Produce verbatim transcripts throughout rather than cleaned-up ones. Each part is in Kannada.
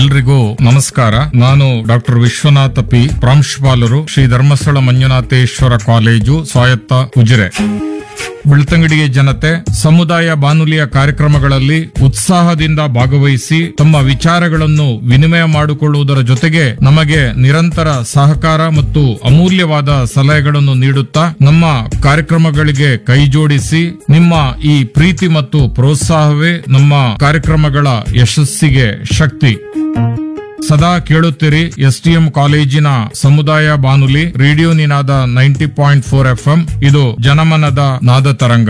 ಎಲ್ರಿಗೂ ನಮಸ್ಕಾರ. ನಾನು ಡಾಕ್ಟರ್ ವಿಶ್ವನಾಥ ಪಿ, ಪ್ರಾಂಶುಪಾಲರು, ಶ್ರೀ ಧರ್ಮಸ್ಥಳ ಮಂಜುನಾಥೇಶ್ವರ ಕಾಲೇಜು, ಸ್ವಾಯತ್ತ ಉಜಿರೆ. ಬೆಳ್ತಂಗಡಿಯ ಜನತೆ ಸಮುದಾಯ ಬಾನುಲಿಯ ಕಾರ್ಯಕ್ರಮಗಳಲ್ಲಿ ಉತ್ಸಾಹದಿಂದ ಭಾಗವಹಿಸಿ ತಮ್ಮ ವಿಚಾರಗಳನ್ನು ವಿನಿಮಯ ಮಾಡಿಕೊಳ್ಳುವುದರ ಜೊತೆಗೆ ನಮಗೆ ನಿರಂತರ ಸಹಕಾರ ಮತ್ತು ಅಮೂಲ್ಯವಾದ ಸಲಹೆಗಳನ್ನು ನೀಡುತ್ತಾ ನಮ್ಮ ಕಾರ್ಯಕ್ರಮಗಳಿಗೆ ಕೈಜೋಡಿಸಿ ನಿಮ್ಮ ಈ ಪ್ರೀತಿ ಮತ್ತು ಪ್ರೋತ್ಸಾಹವೇ ನಮ್ಮ ಕಾರ್ಯಕ್ರಮಗಳ ಯಶಸ್ಸಿಗೆ ಶಕ್ತಿ. ಸದಾ ಕೇಳುತ್ತೀರಿ ಎಸ್ಟಿಎಂ ಕಾಲೇಜಿನ ಸಮುದಾಯ ಬಾನುಲಿ ರೇಡಿಯೋ ನಿನಾದ ninety point four F M. ಇದು ಜನಮನದ ನಾದ ತರಂಗ.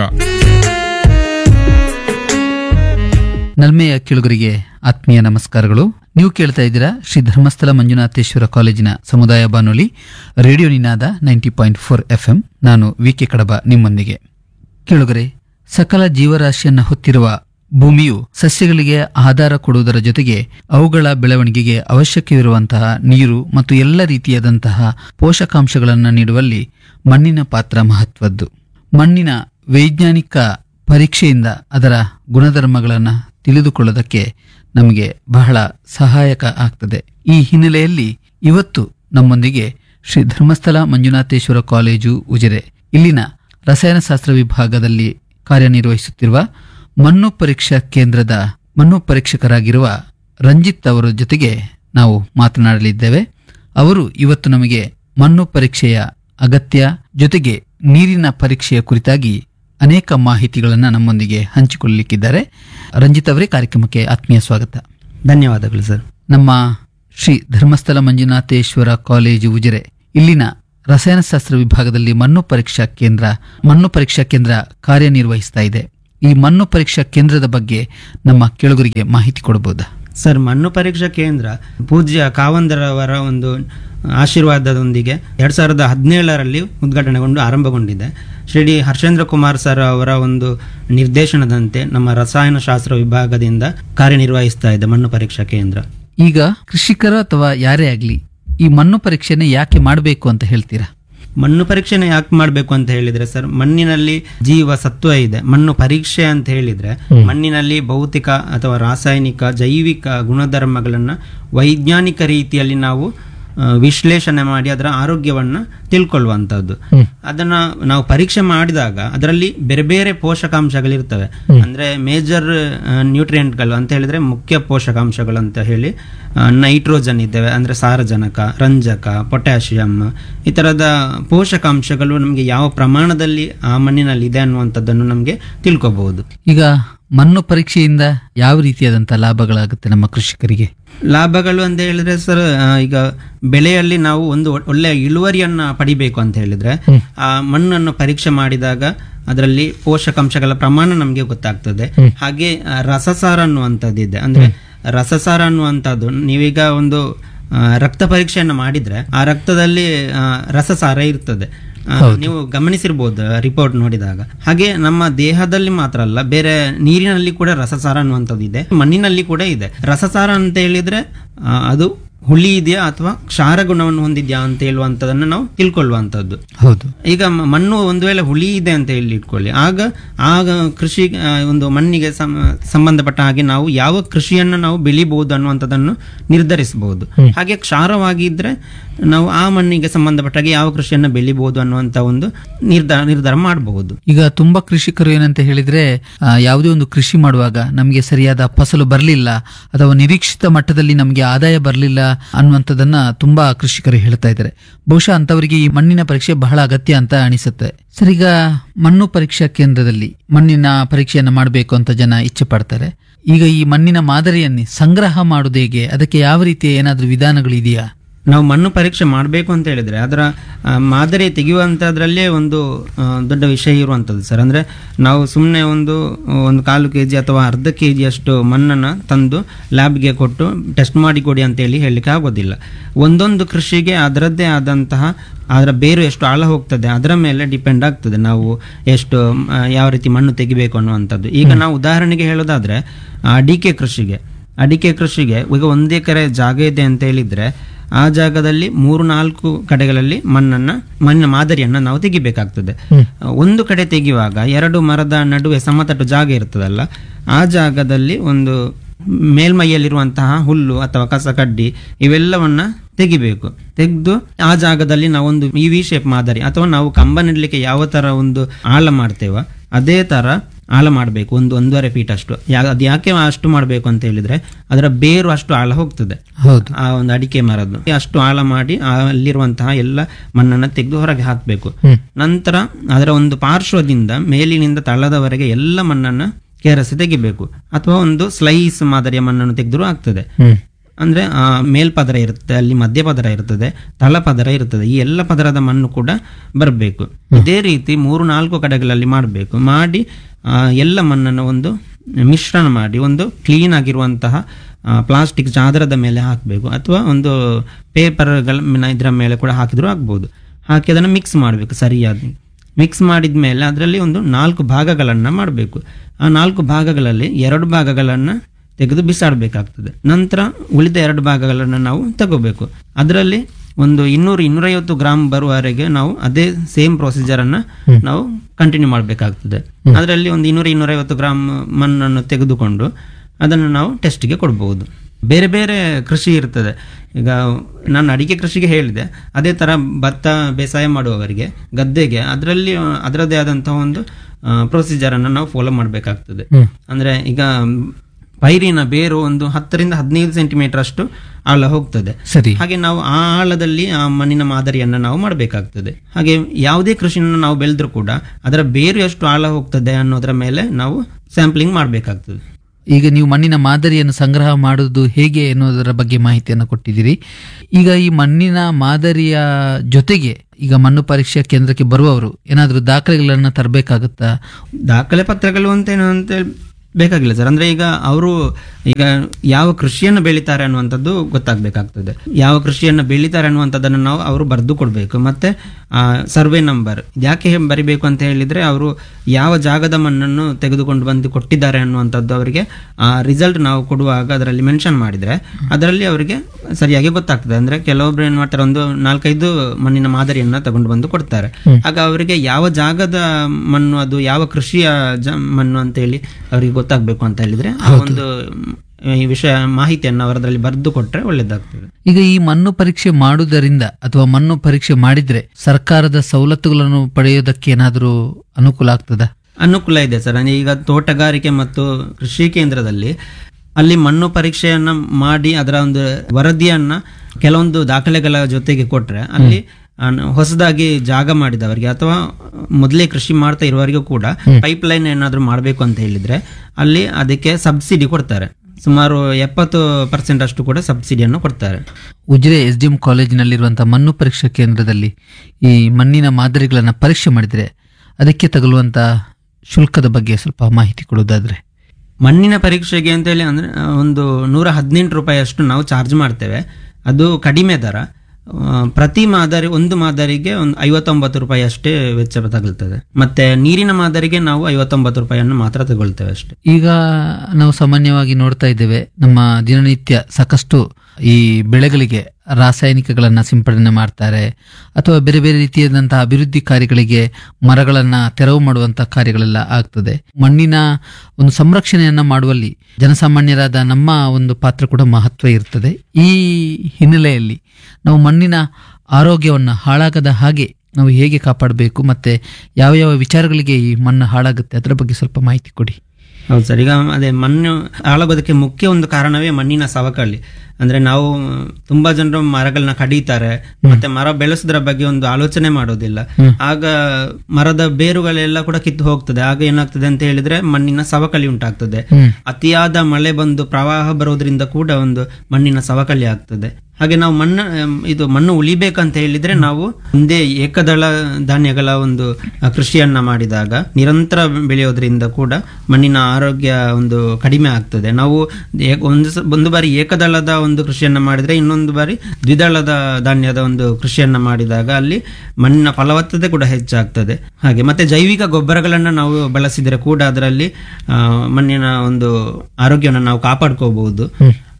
ನಲ್ಮೆಯ ಕೇಳುಗರಿಗೆ ಆತ್ಮೀಯ ನಮಸ್ಕಾರಗಳು. ನೀವು ಕೇಳ್ತಾ ಇದ್ದೀರಾ ಶ್ರೀ ಧರ್ಮಸ್ಥಳ ಮಂಜುನಾಥೇಶ್ವರ ಕಾಲೇಜಿನ ಸಮುದಾಯ ಬಾನುಲಿ ರೇಡಿಯೋ ನಿನಾದ ninety point four F M. ನಾನು ವಿ ಕೆ ಕಡಬ ನಿಮ್ಮೊಂದಿಗೆ. ಕೇಳುಗರೆ, ಸಕಲ ಜೀವರಾಶಿಯನ್ನ ಹೊತ್ತಿರುವ ಭೂಮಿಯು ಸಸ್ಯಗಳಿಗೆ ಆಧಾರ ಕೊಡುವುದರ ಜೊತೆಗೆ ಅವುಗಳ ಬೆಳವಣಿಗೆಗೆ ಅವಶ್ಯಕವಿರುವಂತಹ ನೀರು ಮತ್ತು ಎಲ್ಲ ರೀತಿಯಾದಂತಹ ಪೋಷಕಾಂಶಗಳನ್ನು ನೀಡುವಲ್ಲಿ ಮಣ್ಣಿನ ಪಾತ್ರ ಮಹತ್ವದ್ದು. ಮಣ್ಣಿನ ವೈಜ್ಞಾನಿಕ ಪರೀಕ್ಷೆಯಿಂದ ಅದರ ಗುಣಧರ್ಮಗಳನ್ನು ತಿಳಿದುಕೊಳ್ಳೋದಕ್ಕೆ ನಮಗೆ ಬಹಳ ಸಹಾಯಕ ಆಗ್ತದೆ. ಈ ಹಿನ್ನೆಲೆಯಲ್ಲಿ ಇವತ್ತು ನಮ್ಮೊಂದಿಗೆ ಶ್ರೀ ಧರ್ಮಸ್ಥಳ ಮಂಜುನಾಥೇಶ್ವರ ಕಾಲೇಜು ಉಜಿರೆ ಇಲ್ಲಿನ ರಸಾಯನಶಾಸ್ತ್ರ ವಿಭಾಗದಲ್ಲಿ ಕಾರ್ಯನಿರ್ವಹಿಸುತ್ತಿರುವ ಮಣ್ಣು ಪರೀಕ್ಷಾ ಕೇಂದ್ರದ ಮಣ್ಣು ಪರೀಕ್ಷಕರಾಗಿರುವ ರಂಜಿತ್ ಅವರ ಜೊತೆಗೆ ನಾವು ಮಾತನಾಡಲಿದ್ದೇವೆ. ಅವರು ಇವತ್ತು ನಮಗೆ ಮಣ್ಣು ಪರೀಕ್ಷೆಯ ಅಗತ್ಯ ಜೊತೆಗೆ ನೀರಿನ ಪರೀಕ್ಷೆಯ ಕುರಿತಾಗಿ ಅನೇಕ ಮಾಹಿತಿಗಳನ್ನು ನಮ್ಮೊಂದಿಗೆ ಹಂಚಿಕೊಳ್ಳಲಿಕ್ಕಿದ್ದಾರೆ. ರಂಜಿತ್ ಅವರೇ, ಕಾರ್ಯಕ್ರಮಕ್ಕೆ ಆತ್ಮೀಯ ಸ್ವಾಗತ. ಧನ್ಯವಾದಗಳು ಸರ್. ನಮ್ಮ ಶ್ರೀ ಧರ್ಮಸ್ಥಳ ಮಂಜುನಾಥೇಶ್ವರ ಕಾಲೇಜು ಉಜಿರೆ ಇಲ್ಲಿನ ರಸಾಯನಶಾಸ್ತ್ರ ವಿಭಾಗದಲ್ಲಿ ಮಣ್ಣು ಪರೀಕ್ಷಾ ಕೇಂದ್ರ ಮಣ್ಣು ಪರೀಕ್ಷಾ ಕೇಂದ್ರ ಕಾರ್ಯನಿರ್ವಹಿಸ್ತಾ ಇದೆ. ಈ ಮಣ್ಣು ಪರೀಕ್ಷಾ ಕೇಂದ್ರದ ಬಗ್ಗೆ ನಮ್ಮ ಕೇಳುಗರಿಗೆ ಮಾಹಿತಿ ಕೊಡಬಹುದಾ ಸರ್? ಮಣ್ಣು ಪರೀಕ್ಷಾ ಕೇಂದ್ರ ಪೂಜ್ಯ ಕಾವಂದರವರ ಒಂದು ಆಶೀರ್ವಾದದೊಂದಿಗೆ ಎರಡ್ ಸಾವಿರದ ಹದಿನೇಳರಲ್ಲಿ ಉದ್ಘಾಟನೆಗೊಂಡು ಆರಂಭಗೊಂಡಿದೆ. ಶ್ರೀ ಹರ್ಷೇಂದ್ರ ಕುಮಾರ್ ಸರ್ ಅವರ ಒಂದು ನಿರ್ದೇಶನದಂತೆ ನಮ್ಮ ರಸಾಯನಶಾಸ್ತ್ರ ವಿಭಾಗದಿಂದ ಕಾರ್ಯನಿರ್ವಹಿಸ್ತಾ ಇದೆ ಮಣ್ಣು ಪರೀಕ್ಷಾ ಕೇಂದ್ರ. ಈಗ ಕೃಷಿಕರು ಅಥವಾ ಯಾರೇ ಆಗಲಿ ಈ ಮಣ್ಣು ಪರೀಕ್ಷೆನ ಯಾಕೆ ಮಾಡಬೇಕು ಅಂತ ಹೇಳ್ತೀರಾ? ಮಣ್ಣು ಪರೀಕ್ಷೆನ ಯಾಕೆ ಮಾಡಬೇಕು ಅಂತ ಹೇಳಿದ್ರೆ ಸರ್, ಮಣ್ಣಿನಲ್ಲಿ ಜೀವ ಸತ್ವ ಇದೆ. ಮಣ್ಣು ಪರೀಕ್ಷೆ ಅಂತ ಹೇಳಿದ್ರೆ ಮಣ್ಣಿನಲ್ಲಿ ಭೌತಿಕ ಅಥವಾ ರಾಸಾಯನಿಕ ಜೈವಿಕ ಗುಣಧರ್ಮಗಳನ್ನ ವೈಜ್ಞಾನಿಕ ರೀತಿಯಲ್ಲಿ ನಾವು ವಿಶ್ಲೇಷಣೆ ಮಾಡಿ ಅದರ ಆರೋಗ್ಯವನ್ನ ತಿಳ್ಕೊಳ್ಳುವಂತದ್ದು. ಅದನ್ನ ನಾವು ಪರೀಕ್ಷೆ ಮಾಡಿದಾಗ ಅದರಲ್ಲಿ ಬೇರೆ ಬೇರೆ ಪೋಷಕಾಂಶಗಳಿರ್ತವೆ. ಅಂದ್ರೆ ಮೇಜರ್ ನ್ಯೂಟ್ರಿಯೆಂಟ್ಗಳು ಅಂತ ಹೇಳಿದ್ರೆ ಮುಖ್ಯ ಪೋಷಕಾಂಶಗಳು ಅಂತ ಹೇಳಿ ನೈಟ್ರೋಜನ್ ಇದ್ದೇವೆ, ಅಂದ್ರೆ ಸಾರಜನಕ, ರಂಜಕ, ಪೊಟ್ಯಾಷಿಯಂ, ಈ ತರದ ಪೋಷಕಾಂಶಗಳು ನಮಗೆ ಯಾವ ಪ್ರಮಾಣದಲ್ಲಿ ಆ ಮಣ್ಣಿನಲ್ಲಿ ಇದೆ ಅನ್ನುವಂಥದ್ದನ್ನು ನಮಗೆ ತಿಳ್ಕೋಬಹುದು. ಈಗ ಮಣ್ಣು ಪರೀಕ್ಷೆಯಿಂದ ಯಾವ ರೀತಿಯಾದಂತಹ ಲಾಭಗಳಾಗುತ್ತೆ ನಮ್ಮ ಕೃಷಿಕರಿಗೆ? ಲಾಭಗಳು ಅಂತ ಹೇಳಿದ್ರೆ ಸರ್, ಈಗ ಬೆಳೆಯಲ್ಲಿ ನಾವು ಒಂದು ಒಳ್ಳೆಯ ಇಳುವರಿಯನ್ನ ಪಡಿಬೇಕು ಅಂತ ಹೇಳಿದ್ರೆ ಆ ಮಣ್ಣನ್ನು ಪರೀಕ್ಷೆ ಮಾಡಿದಾಗ ಅದರಲ್ಲಿ ಪೋಷಕಾಂಶಗಳ ಪ್ರಮಾಣ ನಮಗೆ ಗೊತ್ತಾಗ್ತದೆ. ಹಾಗೆ ರಸಸಾರ ಅನ್ನುವಂಥದ್ದಿದೆ. ಅಂದ್ರೆ ರಸಸಾರ ಅನ್ನುವಂಥದ್ದು, ನೀವೀಗ ಒಂದು ರಕ್ತ ಪರೀಕ್ಷೆಯನ್ನು ಮಾಡಿದ್ರೆ ಆ ರಕ್ತದಲ್ಲಿ ರಸಸಾರ ಇರ್ತದೆ. ನೀವು ಗಮನಿಸಿರ್ಬೋದು ರಿಪೋರ್ಟ್ ನೋಡಿದಾಗ. ಹಾಗೆ ನಮ್ಮ ದೇಹದಲ್ಲಿ ಮಾತ್ರ ಅಲ್ಲ, ಬೇರೆ ನೀರಿನಲ್ಲಿ ಕೂಡ ರಸಸಾರ ಅನ್ನುವಂಥದ್ದು ಇದೆ, ಮಣ್ಣಿನಲ್ಲಿ ಕೂಡ ಇದೆ. ರಸಸಾರ ಅಂತ ಹೇಳಿದ್ರೆ ಅದು ಹುಳಿ ಇದೆಯಾ ಅಥವಾ ಕ್ಷಾರ ಗುಣವನ್ನು ಹೊಂದಿದ್ಯಾ ಅಂತ ಹೇಳುವಂಥದ್ದನ್ನು ನಾವು ತಿಳ್ಕೊಳ್ಳುವಂಥದ್ದು. ಹೌದು. ಈಗ ಮಣ್ಣು ಒಂದು ವೇಳೆ ಹುಳಿ ಇದೆ ಅಂತ ಹೇಳಿ ಇಟ್ಕೊಳ್ಳಿ, ಆಗ ಆಗ ಕೃಷಿ ಒಂದು ಮಣ್ಣಿಗೆ ಸಂಬಂಧಪಟ್ಟ ಹಾಗೆ ನಾವು ಯಾವ ಕೃಷಿಯನ್ನು ನಾವು ಬೆಳಿಬಹುದು ಅನ್ನುವಂಥದ್ದನ್ನು ನಿರ್ಧರಿಸಬಹುದು. ಹಾಗೆ ಕ್ಷಾರವಾಗಿದ್ರೆ ನಾವು ಆ ಮಣ್ಣಿಗೆ ಸಂಬಂಧಪಟ್ಟ ಹಾಗೆ ಯಾವ ಕೃಷಿಯನ್ನು ಬೆಳಿಬಹುದು ಅನ್ನುವಂಥ ಒಂದು ನಿರ್ಧಾರ ನಿರ್ಧಾರ ಮಾಡಬಹುದು. ಈಗ ತುಂಬಾ ಕೃಷಿಕರು ಏನಂತ ಹೇಳಿದ್ರೆ, ಯಾವುದೇ ಒಂದು ಕೃಷಿ ಮಾಡುವಾಗ ನಮಗೆ ಸರಿಯಾದ ಫಸಲು ಬರಲಿಲ್ಲ ಅಥವಾ ನಿರೀಕ್ಷಿತ ಮಟ್ಟದಲ್ಲಿ ನಮಗೆ ಆದಾಯ ಬರಲಿಲ್ಲ ಅನ್ನುವಂಥದ್ದನ್ನ ತುಂಬಾ ಕೃಷಿಕರು ಹೇಳ್ತಾ ಇದ್ದಾರೆ. ಬಹುಶಃ ಅಂತವರಿಗೆ ಈ ಮಣ್ಣಿನ ಪರೀಕ್ಷೆ ಬಹಳ ಅಗತ್ಯ ಅಂತ ಅನಿಸುತ್ತೆ. ಸರ್, ಈಗ ಮಣ್ಣು ಪರೀಕ್ಷಾ ಕೇಂದ್ರದಲ್ಲಿ ಮಣ್ಣಿನ ಪರೀಕ್ಷೆಯನ್ನ ಮಾಡಬೇಕು ಅಂತ ಜನ ಇಚ್ಛೆ ಪಡ್ತಾರೆ. ಈಗ ಈ ಮಣ್ಣಿನ ಮಾದರಿಯನ್ನೇ ಸಂಗ್ರಹ ಮಾಡುವುದು ಹೇಗೆ? ಅದಕ್ಕೆ ಯಾವ ರೀತಿಯ ಏನಾದ್ರೂ ವಿಧಾನಗಳು ಇದೆಯಾ? ನಾವು ಮಣ್ಣು ಪರೀಕ್ಷೆ ಮಾಡಬೇಕು ಅಂತ ಹೇಳಿದ್ರೆ ಅದರ ಮಾದರಿ ತೆಗೆಯುವಂಥದ್ರಲ್ಲೇ ಒಂದು ದೊಡ್ಡ ವಿಷಯ ಇರುವಂಥದ್ದು ಸರ್. ಅಂದರೆ ನಾವು ಸುಮ್ಮನೆ ಒಂದು ಒಂದು ಕಾಲು ಕೆ ಜಿ ಅಥವಾ ಅರ್ಧ ಕೆ ಜಿಯಷ್ಟು ಮಣ್ಣನ್ನು ತಂದು ಲ್ಯಾಬ್ಗೆ ಕೊಟ್ಟು ಟೆಸ್ಟ್ ಮಾಡಿಕೊಡಿ ಅಂತೇಳಿ ಹೇಳಲಿಕ್ಕೆ ಆಗೋದಿಲ್ಲ. ಒಂದೊಂದು ಕೃಷಿಗೆ ಅದರದ್ದೇ ಆದಂತಹ ಅದರ ಬೇರು ಎಷ್ಟು ಆಳ ಹೋಗ್ತದೆ ಅದರ ಮೇಲೆ ಡಿಪೆಂಡ್ ಆಗ್ತದೆ ನಾವು ಎಷ್ಟು ಯಾವ ರೀತಿ ಮಣ್ಣು ತೆಗಿಬೇಕು ಅನ್ನುವಂಥದ್ದು. ಈಗ ನಾವು ಉದಾಹರಣೆಗೆ ಹೇಳೋದಾದ್ರೆ ಅಡಿಕೆ ಕೃಷಿಗೆ ಅಡಿಕೆ ಕೃಷಿಗೆ ಈಗ ಒಂದು ಎಕರೆ ಜಾಗ ಇದೆ ಅಂತ ಹೇಳಿದ್ರೆ ಆ ಜಾಗದಲ್ಲಿ ಮೂರು ನಾಲ್ಕು ಕಡೆಗಳಲ್ಲಿ ಮಣ್ಣನ್ನ ಮಣ್ಣಿನ ಮಾದರಿಯನ್ನ ನಾವು ತೆಗಿಬೇಕಾಗ್ತದೆ. ಒಂದು ಕಡೆ ತೆಗೆಯುವಾಗ ಎರಡು ಮರದ ನಡುವೆ ಸಮತಟ್ಟು ಜಾಗ ಇರ್ತದಲ್ಲ, ಆ ಜಾಗದಲ್ಲಿ ಒಂದು ಮೇಲ್ಮೈಯಲ್ಲಿರುವಂತಹ ಹುಲ್ಲು ಅಥವಾ ಕಸ ಕಡ್ಡಿ ಇವೆಲ್ಲವನ್ನ ತೆಗಿಬೇಕು. ತೆಗೆದು ಆ ಜಾಗದಲ್ಲಿ ನಾವೊಂದು ಈ ವಿ ಶೇಪ್ ಮಾದರಿ ಅಥವಾ ನಾವು ಕಂಬ ನೆಡ್ಲಿಕ್ಕೆ ಯಾವ ತರ ಒಂದು ಆಳ ಮಾಡ್ತೇವ ಅದೇ ತರ ಆಳ ಮಾಡಬೇಕು, ಒಂದು ಒಂದೂವರೆ ಫೀಟ್ ಅಷ್ಟು. ಯಾ- ಅದು ಯಾಕೆ ಅಷ್ಟು ಮಾಡಬೇಕು ಅಂತ ಹೇಳಿದ್ರೆ ಅದರ ಬೇರು ಅಷ್ಟು ಆಳ ಹೋಗ್ತದೆ ಹೌದು. ಆ ಒಂದು ಅಡಿಕೆ ಮರದ್ದು ಅಷ್ಟು ಆಳ ಮಾಡಿ ಆ ಅಲ್ಲಿರುವಂತಹ ಎಲ್ಲ ಮಣ್ಣನ್ನು ತೆಗೆದು ಹೊರಗೆ ಹಾಕಬೇಕು. ನಂತರ ಅದರ ಒಂದು ಪಾರ್ಶ್ವದಿಂದ ಮೇಲಿನಿಂದ ತಳದವರೆಗೆ ಎಲ್ಲ ಮಣ್ಣನ್ನು ಕೆರಸಿ ತೆಗಿಬೇಕು, ಅಥವಾ ಒಂದು ಸ್ಲೈಸ್ ಮಾದರಿಯ ಮಣ್ಣನ್ನು ತೆಗೆದರೂ ಆಗ್ತದೆ. ಅಂದ್ರೆ ಆ ಮೇಲ್ಪದರ ಇರುತ್ತೆ, ಅಲ್ಲಿ ಮಧ್ಯಪದರ ಇರ್ತದೆ, ತಳಪದರ ಇರ್ತದೆ, ಈ ಎಲ್ಲ ಪದರದ ಮಣ್ಣು ಕೂಡ ಬರಬೇಕು. ಇದೇ ರೀತಿ ಮೂರು ನಾಲ್ಕು ಕಡೆಗಳಲ್ಲಿ ಮಾಡಬೇಕು. ಮಾಡಿ ಆ ಎಲ್ಲ ಮಣ್ಣನ್ನು ಒಂದು ಮಿಶ್ರಣ ಮಾಡಿ ಒಂದು ಕ್ಲೀನ್ ಆಗಿರುವಂತಹ ಪ್ಲಾಸ್ಟಿಕ್ ಚಾದರದ ಮೇಲೆ ಹಾಕಬೇಕು, ಅಥವಾ ಒಂದು ಪೇಪರ್ಗಳ ಇದರ ಮೇಲೆ ಕೂಡ ಹಾಕಿದ್ರೂ ಆಗ್ಬೋದು. ಹಾಕಿ ಅದನ್ನು ಮಿಕ್ಸ್ ಮಾಡಬೇಕು ಸರಿಯಾಗಿ. ಮಿಕ್ಸ್ ಮಾಡಿದ ಮೇಲೆ ಅದರಲ್ಲಿ ಒಂದು ನಾಲ್ಕು ಭಾಗಗಳನ್ನು ಮಾಡಬೇಕು. ಆ ನಾಲ್ಕು ಭಾಗಗಳಲ್ಲಿ ಎರಡು ಭಾಗಗಳನ್ನು ತೆಗೆದು ಬಿಸಾಡಬೇಕಾಗ್ತದೆ. ನಂತರ ಉಳಿದ ಎರಡು ಭಾಗಗಳನ್ನು ನಾವು ತಗೋಬೇಕು. ಅದರಲ್ಲಿ ಒಂದು ಇನ್ನೂರು ಇನ್ನೂರೈವತ್ತು ಗ್ರಾಮ್ ಬರುವವರೆಗೆ ನಾವು ಅದೇ ಸೇಮ್ ಪ್ರೊಸೀಜರ್ ಅನ್ನ ನಾವು ಕಂಟಿನ್ಯೂ ಮಾಡಬೇಕಾಗ್ತದೆ. ಅದರಲ್ಲಿ ಒಂದು ಇನ್ನೂರ ಇನ್ನೂರೈವತ್ತು ಗ್ರಾಮ್ ಮಣ್ಣನ್ನು ತೆಗೆದುಕೊಂಡು ಅದನ್ನು ನಾವು ಟೆಸ್ಟ್ಗೆ ಕೊಡಬಹುದು. ಬೇರೆ ಬೇರೆ ಕೃಷಿ ಇರ್ತದೆ. ಈಗ ನಾನು ಅಡಿಕೆ ಕೃಷಿಗೆ ಹೇಳಿದೆ, ಅದೇ ತರ ಭತ್ತ ಬೇಸಾಯ ಮಾಡುವವರಿಗೆ ಗದ್ದೆಗೆ ಅದರಲ್ಲಿ ಅದರದೇ ಆದಂತಹ ಒಂದು ಪ್ರೊಸೀಜರ್ ಅನ್ನು ನಾವು ಫಾಲೋ ಮಾಡಬೇಕಾಗ್ತದೆ. ಅಂದ್ರೆ ಈಗ ಪೈರಿನ ಬೇರು ಒಂದು ಹತ್ತರಿಂದ ಹದಿನೈದು ಸೆಂಟಿಮೀಟರ್ ಅಷ್ಟು ಆಳ ಹೋಗ್ತದೆ. ಸರಿ. ಹಾಗೆ ನಾವು ಆ ಆಳದಲ್ಲಿ ಆ ಮಣ್ಣಿನ ಮಾದರಿಯನ್ನು ನಾವು ಮಾಡಬೇಕಾಗ್ತದೆ. ಹಾಗೆ ಯಾವುದೇ ಕೃಷಿಯನ್ನು ನಾವು ಬೆಳೆದ್ರೂ ಕೂಡ ಅದರ ಬೇರು ಎಷ್ಟು ಆಳ ಹೋಗ್ತದೆ ಅನ್ನೋದರ ಮೇಲೆ ನಾವು ಸ್ಯಾಂಪ್ಲಿಂಗ್ ಮಾಡಬೇಕಾಗ್ತದೆ. ಈಗ ನೀವು ಮಣ್ಣಿನ ಮಾದರಿಯನ್ನು ಸಂಗ್ರಹ ಮಾಡುವುದು ಹೇಗೆ ಎನ್ನುವುದರ ಬಗ್ಗೆ ಮಾಹಿತಿಯನ್ನು ಕೊಟ್ಟಿದ್ದೀರಿ. ಈಗ ಈ ಮಣ್ಣಿನ ಮಾದರಿಯ ಜೊತೆಗೆ ಈಗ ಮಣ್ಣು ಪರೀಕ್ಷಾ ಕೇಂದ್ರಕ್ಕೆ ಬರುವವರು ಏನಾದರೂ ದಾಖಲೆಗಳನ್ನು ತರಬೇಕಾಗುತ್ತಾ? ದಾಖಲೆ ಪತ್ರಗಳು ಅಂತ ಏನು ಅಂತ ಬೇಕಾಗಿಲ್ಲ ಸರ್. ಅಂದ್ರೆ ಈಗ ಅವರು ಈಗ ಯಾವ ಕೃಷಿಯನ್ನು ಬೆಳೀತಾರೆ ಅನ್ನುವಂಥದ್ದು ಗೊತ್ತಾಗಬೇಕಾಗ್ತದೆ. ಯಾವ ಕೃಷಿಯನ್ನು ಬೆಳೀತಾರೆ ಅನ್ನುವಂಥದ್ದನ್ನು ನಾವು ಅವರು ಬರೆದು ಕೊಡಬೇಕು. ಮತ್ತೆ ಆ ಸರ್ವೆ ನಂಬರ್ ಯಾಕೆ ಬರಿಬೇಕು ಅಂತ ಹೇಳಿದ್ರೆ ಅವರು ಯಾವ ಜಾಗದ ಮಣ್ಣನ್ನು ತೆಗೆದುಕೊಂಡು ಬಂದು ಕೊಟ್ಟಿದ್ದಾರೆ ಅನ್ನುವಂಥದ್ದು ಅವರಿಗೆ ಆ ರಿಸಲ್ಟ್ ನಾವು ಕೊಡುವಾಗ ಅದರಲ್ಲಿ ಮೆನ್ಷನ್ ಮಾಡಿದ್ರೆ ಅದರಲ್ಲಿ ಅವರಿಗೆ ಸರಿಯಾಗಿ ಗೊತ್ತಾಗ್ತದೆ. ಅಂದ್ರೆ ಕೆಲವೊಬ್ರು ಏನ್ ಮಾಡ್ತಾರೆ, ಒಂದು ನಾಲ್ಕೈದು ಮಣ್ಣಿನ ಮಾದರಿಯನ್ನ ತಗೊಂಡು ಬಂದು ಕೊಡ್ತಾರೆ. ಆಗ ಅವರಿಗೆ ಯಾವ ಜಾಗದ ಮಣ್ಣು, ಅದು ಯಾವ ಕೃಷಿಯ ಜ ಮಣ್ಣು ಅಂತ ಹೇಳಿ ಅವರಿಗೆ ಗೊತ್ತಾಗ್ಬೇಕು ಅಂತ ಹೇಳಿದ್ರೆ ಆ ಒಂದು ಈ ವಿಷಯ ಮಾಹಿತಿಯನ್ನು ಅವರದ್ರಲ್ಲಿ ಬರೆದು ಕೊಟ್ರೆ ಒಳ್ಳೇದಾಗ್ತದೆ. ಈಗ ಈ ಮಣ್ಣು ಪರೀಕ್ಷೆ ಮಾಡುವುದರಿಂದ ಅಥವಾ ಮಣ್ಣು ಪರೀಕ್ಷೆ ಮಾಡಿದ್ರೆ ಸರ್ಕಾರದ ಸವಲತ್ತುಗಳನ್ನು ಪಡೆಯೋದಕ್ಕೆ ಏನಾದರೂ ಅನುಕೂಲ ಆಗ್ತದ? ಅನುಕೂಲ ಇದೆ ಸರ್. ಈಗ ತೋಟಗಾರಿಕೆ ಮತ್ತು ಕೃಷಿ ಕೇಂದ್ರದಲ್ಲಿ ಅಲ್ಲಿ ಮಣ್ಣು ಪರೀಕ್ಷೆಯನ್ನ ಮಾಡಿ ಅದರ ಒಂದು ವರದಿಯನ್ನ ಕೆಲವೊಂದು ದಾಖಲೆಗಳ ಜೊತೆಗೆ ಕೊಟ್ರೆ ಅಲ್ಲಿ ಹೊಸದಾಗಿ ಜಾಗ ಮಾಡಿದವರಿಗೆ ಅಥವಾ ಮೊದಲೇ ಕೃಷಿ ಮಾಡ್ತಾ ಇರುವವರಿಗೂ ಕೂಡ ಪೈಪ್ ಲೈನ್ ಏನಾದ್ರು ಮಾಡಬೇಕು ಅಂತ ಹೇಳಿದ್ರೆ ಅಲ್ಲಿ ಅದಕ್ಕೆ ಸಬ್ಸಿಡಿ ಕೊಡ್ತಾರೆ. ಸುಮಾರು ಎಪ್ಪತ್ತು ಪರ್ಸೆಂಟ್ ಅಷ್ಟು ಕೂಡ ಸಬ್ಸಿಡಿಯನ್ನು ಕೊಡ್ತಾರೆ. ಉಜಿರೆ ಎಸ್ ಡಿ ಎಂ ಕಾಲೇಜಿನಲ್ಲಿರುವಂತಹ ಮಣ್ಣು ಪರೀಕ್ಷಾ ಕೇಂದ್ರದಲ್ಲಿ ಈ ಮಣ್ಣಿನ ಮಾದರಿಗಳನ್ನು ಪರೀಕ್ಷೆ ಮಾಡಿದ್ರೆ ಅದಕ್ಕೆ ತಗುಲುವಂತಹ ಶುಲ್ಕದ ಬಗ್ಗೆ ಸ್ವಲ್ಪ ಮಾಹಿತಿ ಕೊಡೋದಾದ್ರೆ? ಮಣ್ಣಿನ ಪರೀಕ್ಷೆಗೆ ಅಂತ ಹೇಳಿ ಅಂದ್ರೆ ಒಂದು ನೂರ ಹದಿನೆಂಟು ರೂಪಾಯಿ ಅಷ್ಟು ನಾವು ಚಾರ್ಜ್ ಮಾಡ್ತೇವೆ. ಅದು ಕಡಿಮೆ ದರ. ಪ್ರತಿ ಮಾದರಿ ಒಂದು ಮಾದರಿಗೆ ಒಂದು ಐವತ್ತೊಂಬತ್ತು ರೂಪಾಯಿ ಅಷ್ಟೇ ವೆಚ್ಚ ತಗುಲ್ತದೆ. ಮತ್ತೆ ನೀರಿನ ಮಾದರಿಗೆ ನಾವು ಐವತ್ತೊಂಬತ್ತು ರೂಪಾಯಿಯನ್ನು ಮಾತ್ರ ತಗೊಳ್ತೇವೆ ಅಷ್ಟೇ. ಈಗ ನಾವು ಸಾಮಾನ್ಯವಾಗಿ ನೋಡ್ತಾ ಇದ್ದೇವೆ, ನಮ್ಮ ದಿನನಿತ್ಯ ಸಾಕಷ್ಟು ಈ ಬೆಳೆಗಳಿಗೆ ರಾಸಾಯನಿಕಗಳನ್ನ ಸಿಂಪಡಣೆ ಮಾಡ್ತಾರೆ, ಅಥವಾ ಬೇರೆ ಬೇರೆ ರೀತಿಯಾದಂತಹ ಅಭಿವೃದ್ಧಿ ಕಾರ್ಯಗಳಿಗೆ ಮರಗಳನ್ನ ತೆರವು ಮಾಡುವಂತಹ ಕಾರ್ಯಗಳೆಲ್ಲ ಆಗ್ತದೆ. ಮಣ್ಣಿನ ಒಂದು ಸಂರಕ್ಷಣೆಯನ್ನ ಮಾಡುವಲ್ಲಿ ಜನಸಾಮಾನ್ಯರಾದ ನಮ್ಮ ಒಂದು ಪಾತ್ರ ಕೂಡ ಮಹತ್ವ ಇರ್ತದೆ. ಈ ಹಿನ್ನೆಲೆಯಲ್ಲಿ ನಾವು ಮಣ್ಣಿನ ಆರೋಗ್ಯವನ್ನ ಹಾಳಾಗದ ಹಾಗೆ ನಾವು ಹೇಗೆ ಕಾಪಾಡಬೇಕು, ಮತ್ತೆ ಯಾವ ಯಾವ ವಿಚಾರಗಳಿಗೆ ಈ ಮಣ್ಣು ಹಾಳಾಗುತ್ತೆ ಅದರ ಬಗ್ಗೆ ಸ್ವಲ್ಪ ಮಾಹಿತಿ ಕೊಡಿ. ಹೌದು ಸರ್. ಈಗ ಅದೇ ಮಣ್ಣು ಹಾಳಾಗೋದಕ್ಕೆ ಮುಖ್ಯ ಒಂದು ಕಾರಣವೇ ಮಣ್ಣಿನ ಸವಕಳಿ. ಅಂದ್ರೆ ನಾವು ತುಂಬಾ ಜನರು ಮರಗಳನ್ನ ಕಡಿತಾರೆ, ಮತ್ತೆ ಮರ ಬೆಳೆಸೋದ್ರ ಬಗ್ಗೆ ಒಂದು ಆಲೋಚನೆ ಮಾಡೋದಿಲ್ಲ. ಆಗ ಮರದ ಬೇರುಗಳೆಲ್ಲ ಕೂಡ ಕಿತ್ತು ಹೋಗ್ತದೆ. ಆಗ ಏನಾಗ್ತದೆ ಅಂತ ಹೇಳಿದ್ರೆ ಮಣ್ಣಿನ ಸವಕಳಿ ಉಂಟಾಗ್ತದೆ. ಅತಿಯಾದ ಮಳೆ ಬಂದು ಪ್ರವಾಹ ಬರೋದ್ರಿಂದ ಕೂಡ ಒಂದು ಮಣ್ಣಿನ ಸವಕಳಿ ಆಗ್ತದೆ. ಹಾಗೆ ನಾವು ಮಣ್ಣು ಇದು ಮಣ್ಣು ಉಳಿಬೇಕಂತ ಹೇಳಿದ್ರೆ ನಾವು ಒಂದೇ ಏಕದಳ ಧಾನ್ಯಗಳ ಒಂದು ಕೃಷಿಯನ್ನ ಮಾಡಿದಾಗ ನಿರಂತರ ಬೆಳೆಯೋದ್ರಿಂದ ಕೂಡ ಮಣ್ಣಿನ ಆರೋಗ್ಯ ಒಂದು ಕಡಿಮೆ ಆಗ್ತದೆ. ನಾವು ಒಂದು ಒಂದು ಬಾರಿ ಏಕದಳದ ಒಂದು ಕೃಷಿಯನ್ನ ಮಾಡಿದ್ರೆ ಇನ್ನೊಂದು ಬಾರಿ ದ್ವಿದಳದ ಧಾನ್ಯದ ಒಂದು ಕೃಷಿಯನ್ನ ಮಾಡಿದಾಗ ಅಲ್ಲಿ ಮಣ್ಣಿನ ಫಲವತ್ತತೆ ಕೂಡ ಹೆಚ್ಚಾಗ್ತದೆ. ಹಾಗೆ ಮತ್ತೆ ಜೈವಿಕ ಗೊಬ್ಬರಗಳನ್ನ ನಾವು ಬಳಸಿದ್ರೆ ಕೂಡ ಅದರಲ್ಲಿ ಮಣ್ಣಿನ ಒಂದು ಆರೋಗ್ಯವನ್ನು ನಾವು ಕಾಪಾಡ್ಕೋಬಹುದು.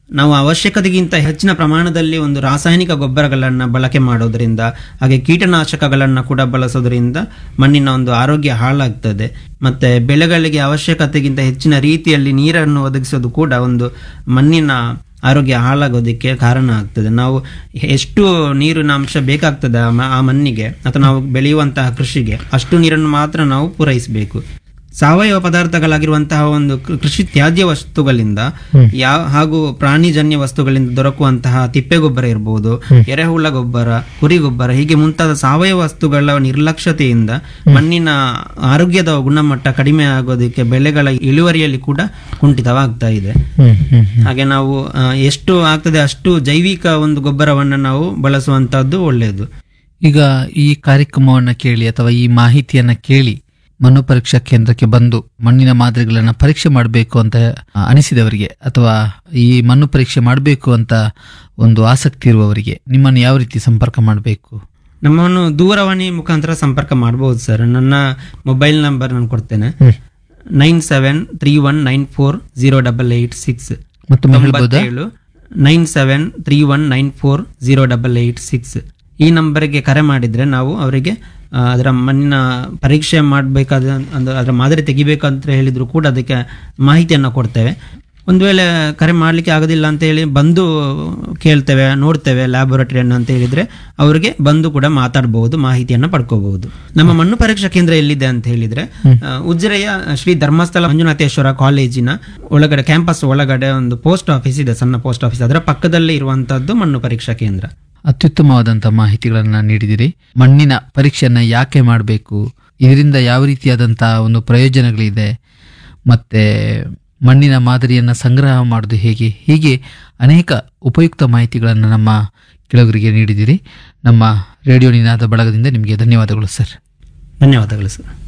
ನಾವು ಅವಶ್ಯಕತೆಗಿಂತ ಹೆಚ್ಚಿನ ಪ್ರಮಾಣದಲ್ಲಿ ಒಂದು ರಾಸಾಯನಿಕ ಗೊಬ್ಬರಗಳನ್ನು ಬಳಕೆ ಮಾಡೋದ್ರಿಂದ ಹಾಗೆ ಕೀಟನಾಶಕಗಳನ್ನು ಕೂಡ ಬಳಸೋದ್ರಿಂದ ಮಣ್ಣಿನ ಒಂದು ಆರೋಗ್ಯ ಹಾಳಾಗ್ತದೆ. ಮತ್ತೆ ಬೆಳೆಗಳಿಗೆ ಅವಶ್ಯಕತೆಗಿಂತ ಹೆಚ್ಚಿನ ರೀತಿಯಲ್ಲಿ ನೀರನ್ನು ಒದಗಿಸೋದು ಕೂಡ ಒಂದು ಮಣ್ಣಿನ ಆರೋಗ್ಯ ಹಾಳಾಗೋದಕ್ಕೆ ಕಾರಣ ಆಗ್ತದೆ. ನಾವು ಎಷ್ಟು ನೀರಿನ ಅಂಶ ಬೇಕಾಗ್ತದೆ ಆ ಮ- ಆ ಮಣ್ಣಿಗೆ ಅಥವಾ ನಾವು ಬೆಳೆಯುವಂತಹ ಕೃಷಿಗೆ ಅಷ್ಟು ನೀರನ್ನು ಮಾತ್ರ ನಾವು ಪೂರೈಸಬೇಕು. ಸಾವಯವ ಪದಾರ್ಥಗಳಾಗಿರುವಂತಹ ಒಂದು ಕೃ- ಕೃಷಿ ತ್ಯಾಜ್ಯ ವಸ್ತುಗಳಿಂದ ಯಾವ ಹಾಗೂ ಪ್ರಾಣಿಜನ್ಯ ವಸ್ತುಗಳಿಂದ ದೊರಕುವಂತಹ ತಿಪ್ಪೆ ಗೊಬ್ಬರ ಇರಬಹುದು, ಎರೆಹುಳ ಗೊಬ್ಬರ, ಕುರಿ ಗೊಬ್ಬರ, ಹೀಗೆ ಮುಂತಾದ ಸಾವಯವ ವಸ್ತುಗಳ ನಿರ್ಲಕ್ಷ್ಯತೆಯಿಂದ ಮಣ್ಣಿನ ಆರೋಗ್ಯದ ಗುಣಮಟ್ಟ ಕಡಿಮೆ ಆಗೋದಕ್ಕೆ ಬೆಳೆಗಳ ಇಳುವರಿಯಲ್ಲಿ ಕೂಡ ಕುಂಠಿತವಾಗ್ತಾ ಇದೆ. ಹಾಗೆ ನಾವು ಆ, ಎಷ್ಟು ಆಗ್ತದೆ ಅಷ್ಟು ಜೈವಿಕ ಒಂದು ಗೊಬ್ಬರವನ್ನು ನಾವು ಬಳಸುವಂತಹದ್ದು ಒಳ್ಳೆಯದು. ಈಗ ಈ ಕಾರ್ಯಕ್ರಮವನ್ನು ಕೇಳಿ ಅಥವಾ ಈ ಮಾಹಿತಿಯನ್ನ ಕೇಳಿ ಮಣ್ಣು ಪರೀಕ್ಷಾ ಕೇಂದ್ರಕ್ಕೆ ಬಂದು ಮಣ್ಣಿನ ಮಾದರಿಗಳನ್ನು ಪರೀಕ್ಷೆ ಮಾಡಬೇಕು ಅಂತ ಅನಿಸಿದವರಿಗೆ ಅಥವಾ ಈ ಮಣ್ಣು ಪರೀಕ್ಷೆ ಮಾಡಬೇಕು ಅಂತ ಒಂದು ಆಸಕ್ತಿ ಇರುವವರಿಗೆ ನಿಮ್ಮನ್ನು ಯಾವ ರೀತಿ ಸಂಪರ್ಕ ಮಾಡಬೇಕು? ನಮ್ಮನ್ನು ದೂರವಾಣಿ ಮುಖಾಂತರ ಸಂಪರ್ಕ ಮಾಡಬಹುದು ಸರ್. ನನ್ನ ಮೊಬೈಲ್ ನಂಬರ್ ನಾನು ಕೊಡ್ತೇನೆ, nine seven three one nine four zero double eight six ಮತ್ತೊಮ್ಮೆ ಹೇಳ್ಬೋದಾ? Nine seven three one nine four zero double eight six ಈ ನಂಬರ್ಗೆ ಕರೆ ಮಾಡಿದ್ರೆ ನಾವು ಅವರಿಗೆ ಆ, ಅದರ ಮಣ್ಣಿನ ಪರೀಕ್ಷೆ ಮಾಡಬೇಕಾದ ಅಂದ್ರೆ ಅದರ ಮಾದರಿ ತೆಗಿಬೇಕಂತ ಹೇಳಿದ್ರು ಕೂಡ ಅದಕ್ಕೆ ಮಾಹಿತಿಯನ್ನು ಕೊಡ್ತೇವೆ. ಒಂದು ವೇಳೆ ಕರೆ ಮಾಡಲಿಕ್ಕೆ ಆಗೋದಿಲ್ಲ ಅಂತ ಹೇಳಿ ಬಂದು ಕೇಳ್ತೇವೆ, ನೋಡ್ತೇವೆ ಲ್ಯಾಬೊರೇಟರಿಯನ್ನು ಅಂತ ಹೇಳಿದ್ರೆ ಅವರಿಗೆ ಬಂದು ಕೂಡ ಮಾತಾಡಬಹುದು, ಮಾಹಿತಿಯನ್ನು ಪಡ್ಕೋಬಹುದು. ನಮ್ಮ ಮಣ್ಣು ಪರೀಕ್ಷಾ ಕೇಂದ್ರ ಎಲ್ಲಿದೆ ಅಂತ ಹೇಳಿದ್ರೆ ಆ, ಉಜಿರೆಯ ಶ್ರೀ ಧರ್ಮಸ್ಥಳ ಮಂಜುನಾಥೇಶ್ವರ ಕಾಲೇಜಿನ ಒಳಗಡೆ ಕ್ಯಾಂಪಸ್ ಒಳಗಡೆ ಒಂದು ಪೋಸ್ಟ್ ಆಫೀಸ್ ಇದೆ, ಸಣ್ಣ ಪೋಸ್ಟ್ ಆಫೀಸ್, ಅದರ ಪಕ್ಕದಲ್ಲೇ ಇರುವಂತಹದ್ದು ಮಣ್ಣು ಪರೀಕ್ಷಾ ಕೇಂದ್ರ. ಅತ್ಯುತ್ತಮವಾದಂತಹ ಮಾಹಿತಿಗಳನ್ನ ನೀಡಿದಿರಿ. ಮಣ್ಣಿನ ಪರೀಕ್ಷೆಯನ್ನ ಯಾಕೆ ಮಾಡಬೇಕು, ಇದರಿಂದ ಯಾವ ರೀತಿಯಾದಂತಹ ಒಂದು ಪ್ರಯೋಜನಗಳಿದೆ, ಮತ್ತೆ ಮಣ್ಣಿನ ಮಾದರಿಯನ್ನ ಸಂಗ್ರಹ ಮಾಡೋದು ಹೇಗೆ, ಹೀಗೆ ಅನೇಕ ಉಪಯುಕ್ತ ಮಾಹಿತಿಗಳನ್ನು ನಮ್ಮ ಕೆಳಗರಿಗೆ ನೀಡಿದಿರಿ. ನಮ್ಮ ರೇಡಿಯೋ ನಿನಾದ ಬಳಗದಿಂದ ನಿಮಗೆ ಧನ್ಯವಾದಗಳು ಸರ್. ಧನ್ಯವಾದಗಳು ಸರ್.